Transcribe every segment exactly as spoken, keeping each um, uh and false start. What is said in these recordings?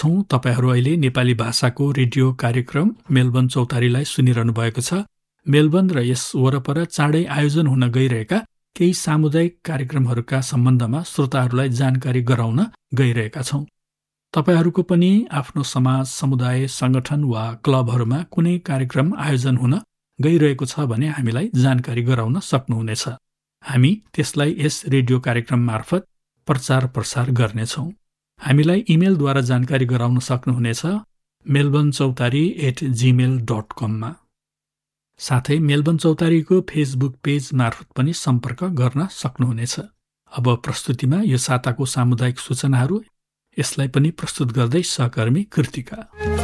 तपाईहरू अहिले नेपाली भाषाको रेडियो कार्यक्रम मेलबर्न चौतारीलाई सुनिरहनु भएको छ। मेलबर्न र यस वरपर चाँडै आयोजन हुन गइरहेका केही सामुदायिक कार्यक्रमहरूका सम्बन्धमा श्रोताहरूलाई जानकारी गराउन गइरहेका छौं। तपाईहरूको पनि आफ्नो समाज, समुदाय, संगठन वा क्लबहरूमा कुनै कार्यक्रम आयोजन हुन गइरहेको छ भने हामीलाई जानकारी गराउन सक्नुहुनेछ। हामी त्यसलाई यस रेडियो कार्यक्रम मार्फत प्रचार प्रसार गर्नेछौं। हामीलाई इमेलद्वारा जानकारी गराउन सक्नुहुनेछ मेलबर्न चौतारी एट जीमेल डट कममा। साथै मेलबर्न चौतारीको फेसबुक पेज मार्फत पनि सम्पर्क गर्न सक्नुहुनेछ। अब प्रस्तुतिमा यो साताको सामुदायिक सूचनाहरू, यसलाई पनि प्रस्तुत गर्दै सहकर्मी कृतिका।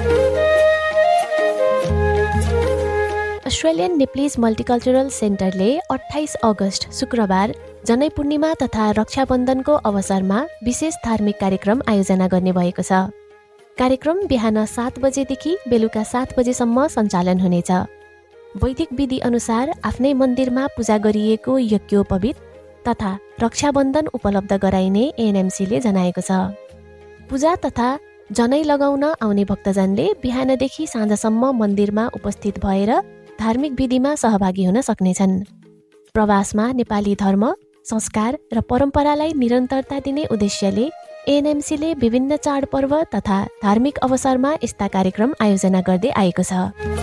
अस्ट्रेलियन नेप्लिज मल्टिकल्चरल सेन्टरले अट्ठाइस अगस्त शुक्रबार जनै पूर्णिमा तथा रक्षाबन्धनको अवसरमा विशेष धार्मिक कार्यक्रम आयोजना गर्ने भएको छ। कार्यक्रम बिहान सात बजेदेखि बेलुका सात बजेसम्म सञ्चालन हुनेछ। वैदिक विधि अनुसार आफ्नै मन्दिरमा पूजा गरिएको यज्ञोपवीत तथा रक्षाबन्धन उपलब्ध गराइने एएनएमसीले जनाएको छ। पूजा तथा जनै लगाउन आउने भक्तजनले बिहानदेखि साँझसम्म मन्दिरमा उपस्थित भएर धार्मिक विधिमा सहभागी हुन सक्नेछन्। प्रवासमा नेपाली धर्म, संस्कार र परम्परालाई निरन्तरता दिने उद्देश्यले एएनएमसीले विभिन्न चाडपर्व तथा धार्मिक अवसरमा यस्ता कार्यक्रम आयोजना गर्दै आएको छ।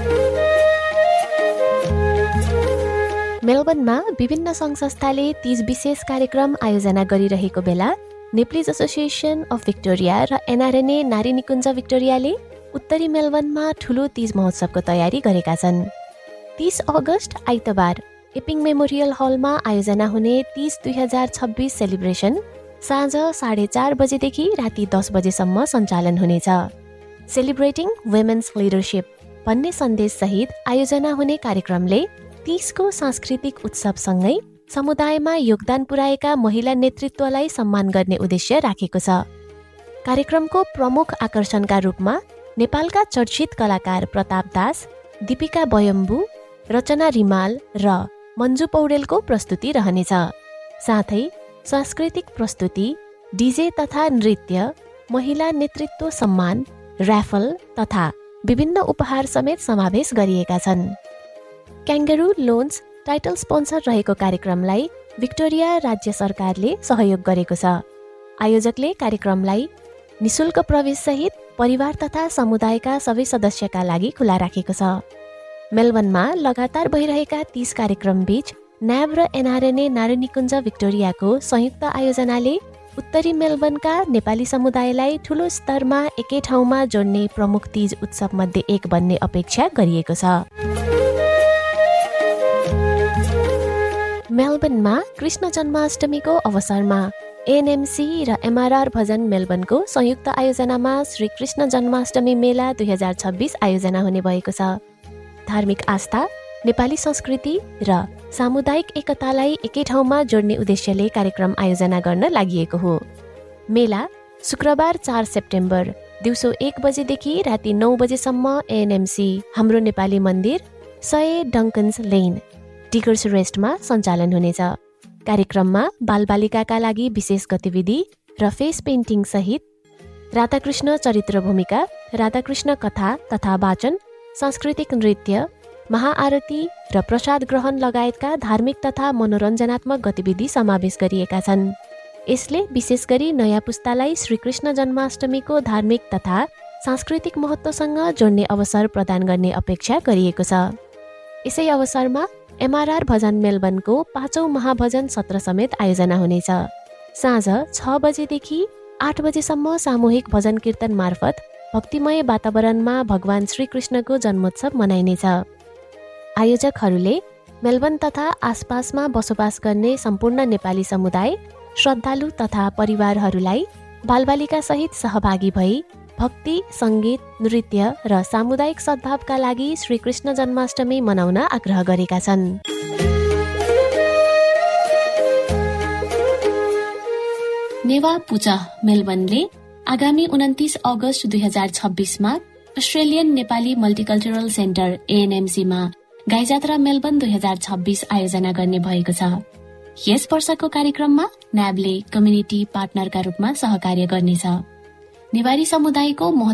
मेलबर्नमा विभिन्न सङ्घ संस्थाले तीज विशेष कार्यक्रम आयोजना गरिरहेको बेला नेप्लिज एसोसिएसन अफ भिक्टोरिया र एनआरएनए नारी निकुञ्ज भिक्टोरियाले उत्तरी मेलबर्नमा ठुलो तीज महोत्सवको तयारी गरेका छन्। तीस अगस्त आइतबार एपिङ मेमोरियल हलमा आयोजना हुने तीज दुई हजार छब्बिस सेलिब्रेसन साँझ साढे चार बजेदेखि राति दस बजेसम्म सञ्चालन हुनेछ। सेलिब्रेटिङ वुमेन्स लिडरसिप भन्ने सन्देशसहित आयोजना हुने कार्यक्रमले तीजको सांस्कृतिक उत्सवसँगै समुदायमा योगदान पुर्याएका महिला नेतृत्वलाई सम्मान गर्ने उद्देश्य राखेको छ। कार्यक्रमको प्रमुख आकर्षणका रूपमा नेपालका चर्चित कलाकार प्रताप दास, दीपिका बयम्बु, रचना रिमाल र मन्जु पौडेलको प्रस्तुति रहनेछ। साथै सांस्कृतिक प्रस्तुति, डिजे तथा नृत्य, महिला नेतृत्व सम्मान, र्याफल तथा विभिन्न उपहार समेत समावेश गरिएका छन्। क्याङ्गारू लोन्स टाइटल स्पोन्सर रहेको कार्यक्रमलाई भिक्टोरिया राज्य सरकारले सहयोग गरेको छ। आयोजकले कार्यक्रमलाई निशुल्क प्रवेशसहित परिवार तथा समुदायका सबै सदस्यका लागि खुला राखेको छ। मेलबर्नमा लगातार भइरहेका तीस कार्यक्रम बीच न्याब र एनआरएनए नारी निकुञ्ज भिक्टोरियाको संयुक्त आयोजनाले उत्तरी मेलबर्नका नेपाली समुदायलाई ठुलो स्तरमा एकै ठाउँमा जोड्ने प्रमुख तीज उत्सव मध्ये एक बन्ने अपेक्षा गरिएको छ। मेलबर्नमा कृष्ण जन्माष्टमीको अवसरमा एएनएमसी र एमआरआर भजन मेलबर्नको संयुक्त आयोजनामा श्री कृष्ण जन्माष्टमी मेला दुई हजार छब्बिस आयोजना हुने भएको छ। धार्मिक आस्था, नेपाली संस्कृति र सामुदायिक एकतालाई एकै ठाउँमा जोड्ने उद्देश्यले कार्यक्रम आयोजना गर्न लागि हो। मेला शुक्रबार चार सेप्टेम्बर दिउँसो एक बजेदेखि राति नौ बजेसम्म एएनएमसी हाम्रो नेपाली मन्दिर सय डङ्कन्स लेन टिगर्स रेस्टमा सञ्चालन हुनेछ। कार्यक्रममा बालबालिकाका लागि विशेष गतिविधि र फेस पेन्टिङ सहित राधाकृष्ण चरित्र भूमिका, राधाकृष्ण कथा तथा वाचन, सांस्कृतिक नृत्य, महाआरती र प्रसाद ग्रहण लगायतका धार्मिक तथा मनोरञ्जनात्मक गतिविधि समावेश गरिएका छन्। यसले विशेष गरी नयाँ पुस्तालाई श्रीकृष्ण जन्माष्टमीको धार्मिक तथा सांस्कृतिक महत्त्वसँग जोड्ने अवसर प्रदान गर्ने अपेक्षा गरिएको छ। यसै अवसरमा एमआरआर भजन मेलबर्नको पाँचौं महाभजन सत्र समेत आयोजना हुनेछ। साँझ छ बजेदेखि आठ बजेसम्म सामूहिक भजन कीर्तन मार्फत भक्तिमय वातावरणमा भगवान श्रीकृष्णको जन्मोत्सव मनाइनेछ। आयोजकहरूले मेलबर्न तथा आसपासमा बसोबास गर्ने सम्पूर्ण नेपाली समुदाय, श्रद्धालु तथा परिवारहरूलाई बालबालिका सहित सहभागी भई भक्ति, सङ्गीत, नृत्य र सामुदायिक सद्भावका लागि श्रीकृष्ण जन्माष्टमी मनाउन आग्रह गरेका छन्। नेवा पूजा मेलबर्नले आगामी उन्तिस अगस्त दुई हजार छब्बिसमा Australian Nepali multicultural centre एएनएमसीमा Gaijatra Melbourne दुई हजार छब्बिस आयोजना गर्ने भएको छ। यस वर्षको कार्यक्रममा न्याबले कम्युनिटी पार्टनरका रूपमा सहकार्य गर्नेछ। नेवारी समुदायको